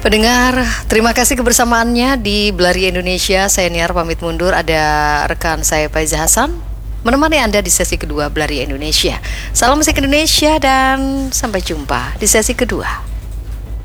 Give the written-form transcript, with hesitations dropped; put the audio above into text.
Pendengar, terima kasih kebersamaannya di Belari Indonesia. Saya Niar pamit mundur. Ada rekan saya Faiza Hasan menemani Anda di sesi kedua Belari Indonesia. Salam musik Indonesia dan sampai jumpa di sesi kedua.